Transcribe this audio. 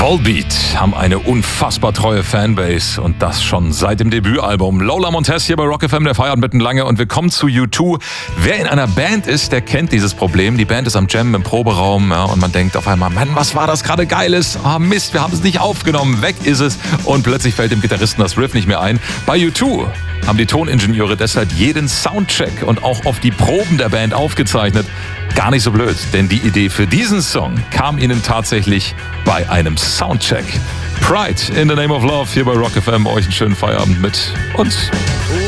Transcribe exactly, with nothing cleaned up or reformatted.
Volbeat haben eine unfassbar treue Fanbase und das schon seit dem Debütalbum. Lola Montez hier bei Rock F M, der feiert mitten lange und wir kommen zu U zwei. Wer in einer Band ist, der kennt dieses Problem. Die Band ist am Jammen im Proberaum, ja, und man denkt auf einmal, Mann, was war das gerade Geiles? Ah, Mist, wir haben es nicht aufgenommen, weg ist es und plötzlich fällt dem Gitarristen das Riff nicht mehr ein. Bei U zwei haben die Toningenieure deshalb jeden Soundcheck und auch oft die Proben der Band aufgezeichnet. Gar nicht so blöd, denn die Idee für diesen Song kam ihnen tatsächlich bei einem Soundcheck. Pride in the Name of Love hier bei Rock F M. Euch einen schönen Feierabend mit uns.